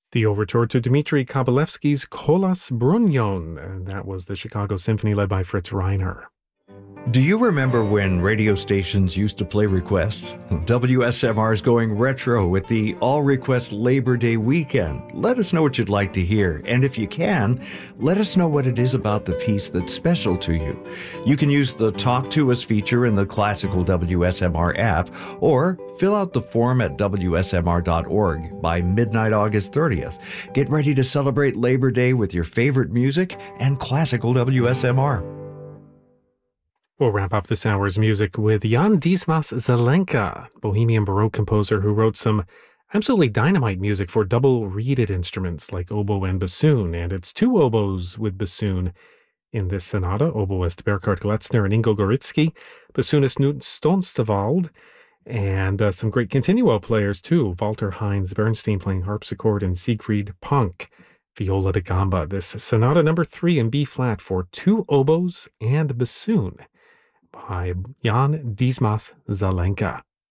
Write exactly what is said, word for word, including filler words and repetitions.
The overture to Dmitri Kabalevsky's Kolas Brunyon, and that was the Chicago Symphony led by Fritz Reiner. Do you remember when radio stations used to play requests? W S M R is going retro with the All Request Labor Day weekend. Let us know what you'd like to hear, and if you can, let us know what it is about the piece that's special to you. You can use the Talk to Us feature in the classical W S M R app, or fill out the form at W S M R dot org by midnight August thirtieth. Get ready to celebrate Labor Day with your favorite music and classical W S M R. We'll wrap up this hour's music with Jan Dismas Zelenka, Bohemian Baroque composer who wrote some absolutely dynamite music for double-reeded instruments like oboe and bassoon, and it's two oboes with bassoon in this sonata, oboist Burkhard Gletzner and Ingo Goritsky, bassoonist Knut Stonstevald, and uh, some great continuo players too, Walter Heinz Bernstein playing harpsichord and Siegfried Punk, viola da gamba. This sonata number three in B-flat for two oboes and bassoon by Jan Dismas Zelenka.